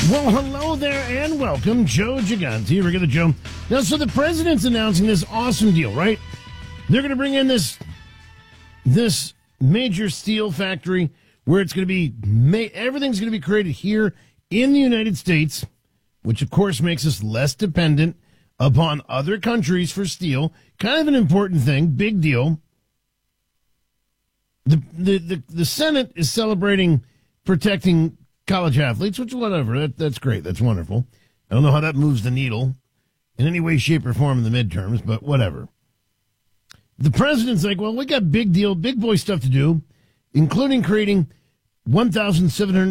Well, hello there and welcome, Joe Gigante, regular Joe. Now, so the president's announcing this awesome deal, right? They're going to bring in this major steel factory where it's going to be everything's going to be created here in the United States, which of course makes us less dependent upon other countries for steel. Kind of an important thing, big deal. The Senate is celebrating protecting college athletes, which whatever, that's great, that's wonderful. I don't know how that moves the needle in any way, shape, or form in the midterms, but whatever. The president's like, well, we got big boy stuff to do, including creating 1,700